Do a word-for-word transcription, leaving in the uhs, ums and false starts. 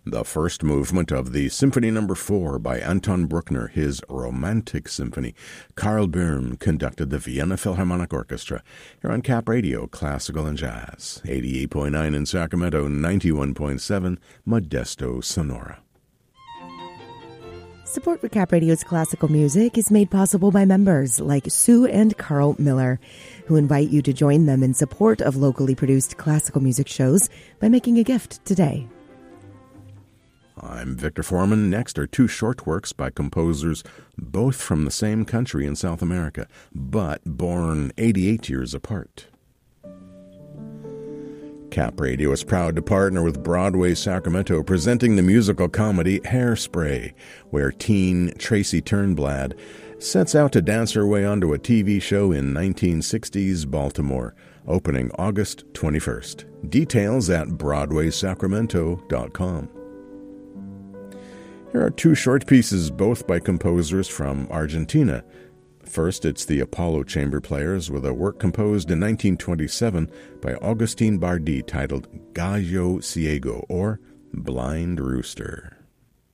The first movement of the Symphony Number four by Anton Bruckner, his Romantic Symphony. Karl Böhm conducted the Vienna Philharmonic Orchestra. Here on Cap Radio, Classical and Jazz. eighty-eight point nine in Sacramento, ninety-one point seven, Modesto, Sonora. Support for Cap Radio's classical music is made possible by members like Sue and Carl Miller, who invite you to join them in support of locally produced classical music shows by making a gift today. I'm Victor Foreman. Next are two short works by composers both from the same country in South America, but born eighty-eight years apart. Cap Radio is proud to partner with Broadway Sacramento, presenting the musical comedy Hairspray, where teen Tracy Turnblad sets out to dance her way onto a T V show in nineteen sixties Baltimore, opening August twenty-first. Details at broadway sacramento dot com. Here are two short pieces, both by composers from Argentina. First, it's the Apollo Chamber Players with a work composed in nineteen twenty-seven by Agustin Bardi titled Gallo Ciego, or Blind Rooster.